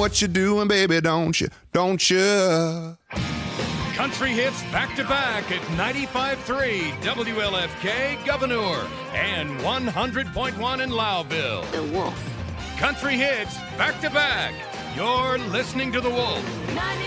what you're doing, baby, don't you? Don't you? Country hits back-to-back at 95.3 WLFK Governor and 100.1 in Lowville. The Wolf. Country hits back-to-back. You're listening to The Wolf.